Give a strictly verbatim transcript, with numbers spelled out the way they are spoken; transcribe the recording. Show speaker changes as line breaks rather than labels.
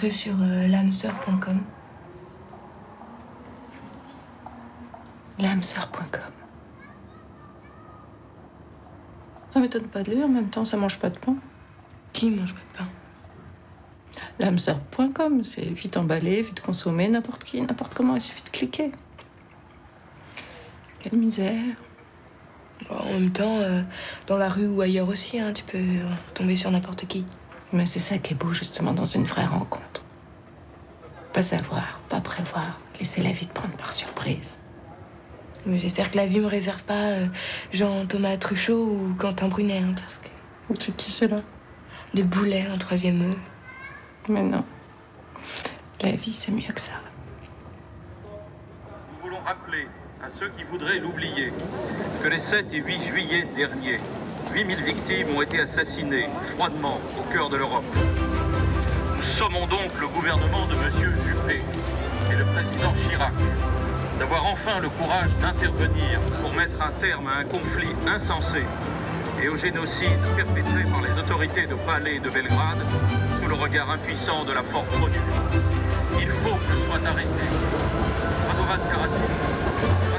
rentré sur euh, l'âmesœur point com.
l'âmesœur point com. Ça m'étonne pas de lui, en même temps, ça mange pas de pain.
Qui mange pas de pain?
l'âmesœur point com, c'est vite emballé, vite consommé, n'importe qui, n'importe comment, il suffit de cliquer. Quelle misère.
Bon, en même temps, euh, dans la rue ou ailleurs aussi, hein, tu peux euh, tomber sur n'importe qui.
Mais c'est ça qui est beau, justement, dans une vraie rencontre. Pas savoir, pas prévoir, laisser la vie te prendre par surprise.
Mais j'espère que la vie me réserve pas euh, Jean-Thomas Truchot ou Quentin Brunet, hein, parce que...
C'est qui cela?
De Boulet, en troisième E.
Mais non. La vie, c'est mieux que ça.
Nous voulons rappeler à ceux qui voudraient l'oublier que les sept et huit juillet derniers, huit mille victimes ont été assassinées froidement au cœur de l'Europe. Nous sommons donc le gouvernement de M. Juppé et le président Chirac d'avoir enfin le courage d'intervenir pour mettre un terme à un conflit insensé et au génocide perpétré par les autorités de Palais et de Belgrade sous le regard impuissant de la force connue. Il faut que ce soit arrêté. Radovan Karadzic.